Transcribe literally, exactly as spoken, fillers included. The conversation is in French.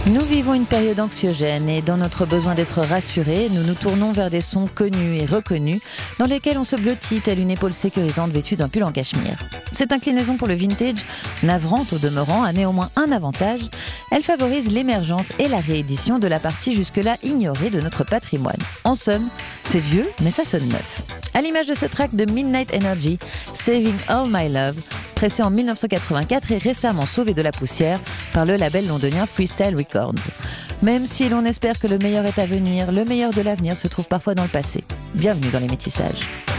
Nous vivons une période anxiogène et dans notre besoin d'être rassurés, nous nous tournons vers des sons connus et reconnus dans lesquels on se blottit telle une épaule sécurisante vêtue d'un pull en cachemire. Cette inclinaison pour le vintage, navrante au demeurant, a néanmoins un avantage. Elle favorise l'émergence et la réédition de la partie jusque-là ignorée de notre patrimoine. En somme, c'est vieux, mais ça sonne neuf. À l'image de ce track de Midnight Energy, Saving All My Love, pressé en dix-neuf cent quatre-vingt-quatre et récemment sauvé de la poussière par le label londonien Freestyle Records. Même si l'on espère que le meilleur est à venir, le meilleur de l'avenir se trouve parfois dans le passé. Bienvenue dans les métissages.